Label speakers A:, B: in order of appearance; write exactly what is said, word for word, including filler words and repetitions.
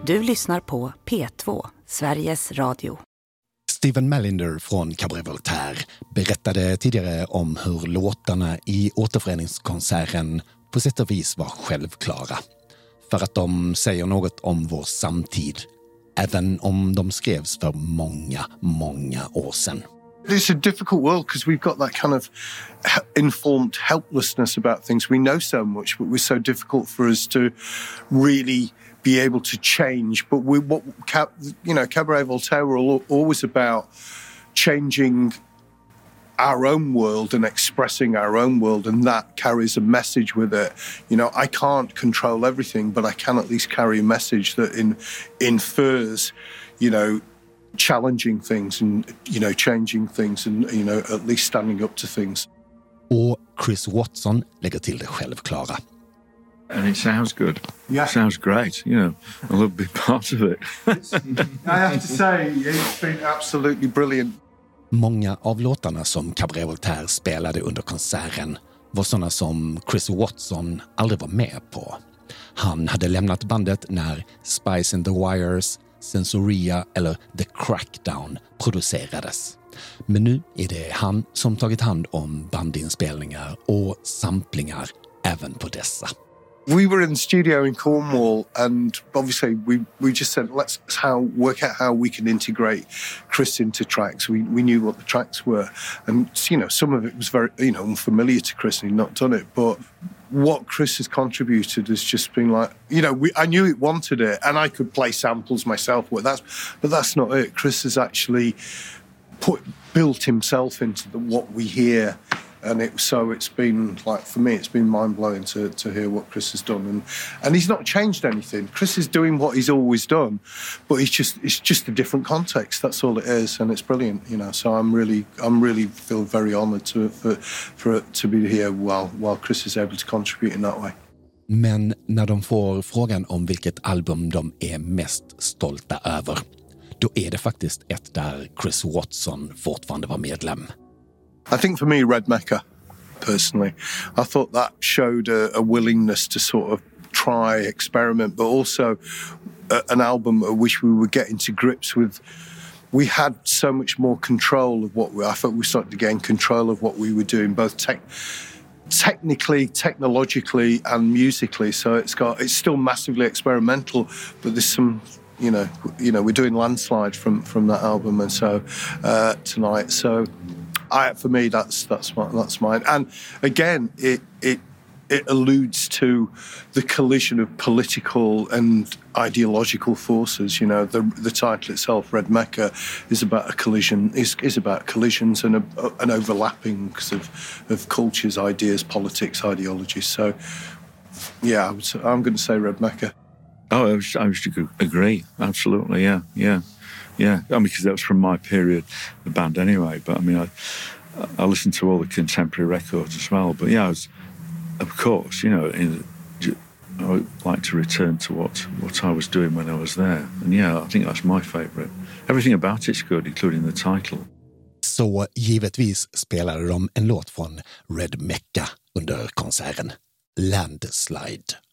A: Du lyssnar på P två, Sveriges Radio.
B: Stephen Mallinder från Cabaret Voltaire berättade tidigare om hur låtarna i återföreningskonserten på sätt och vis var självklara. För att de säger något om vår samtid, även om de skrevs för många, många år sedan.
C: It's a difficult world because we've got that kind of informed helplessness about things. We know so much, but we're so difficult for us to really be able to change. But we, what you know, Cabaret Voltaire were always about changing our own world and expressing our own world, and that carries a message with it. You know, I can't control everything, but I can at least carry a message that in, infers, you know, challenging things and, you know, changing things and, you know, at least standing up to things.
B: Och Chris Watson lägger till det självklara.
D: And it sounds good.
C: Yeah.
D: It sounds great, you know, a little bit part of it.
C: I have to say, it's been absolutely brilliant.
B: Många av låtarna som Cabaret Voltaire spelade under konserten var sådana som Chris Watson aldrig var med på. Han hade lämnat bandet när Spice and the Wires, Sensoria eller The Crackdown producerades. Men nu är det han som tagit hand om bandinspelningar och samplingar även på dessa.
C: We were in the studio in Cornwall, and obviously we, we just said, let's how work out how we can integrate Chris into tracks. We we knew what the tracks were, and you know some of it was very you know unfamiliar to Chris, and he'd not done it. But what Chris has contributed has just been like, you know, we, I knew it wanted it, and I could play samples myself. But that's but that's not it. Chris has actually put built himself into the, what we hear. And it, so it's been, like, for me, it's been mind-blowing to, to hear what Chris has done. And, and he's not changed anything. Chris is doing what he's always done, but he's just, it's just a different context. That's all it is, and it's brilliant, you know. So I'm really, I'm really feel very honoured to, for, for it to be here while, while Chris is able to contribute in that way.
B: Men när de får frågan om vilket album de är mest stolta över, då är det faktiskt ett där Chris Watson fortfarande var medlem.
C: I think for me, Red Mecca, personally, I thought that showed a, a willingness to sort of try, experiment, but also a, an album at which we were getting to grips with. We had so much more control of what we, I thought we started to gain control of what we were doing, both tech, technically, technologically and musically. So it's got, it's still massively experimental, but there's some, you know, you know, we're doing Landslide from, from that album, and so uh, tonight, so I, for me, that's that's my, that's mine. And again, it it it alludes to the collision of political and ideological forces. You know, the the title itself, Red Mecca, is about a collision. is is about collisions and a, an overlapping of of cultures, ideas, politics, ideologies. So, yeah, I would say, I'm going to say Red Mecca.
D: Oh, I was, I would agree. Absolutely, yeah, yeah. Yeah, I mean, because that was from my period, the band anyway. But I mean, I I listened to all the contemporary records as well. But yeah, I was, of course, you know, in, I would like to return to what, what I was doing when I was there. And yeah, I think that's my favourite. Everything about it's good, including the title.
B: Så givetvis spelade de en låt från Red Mecca under konserten, Landslide.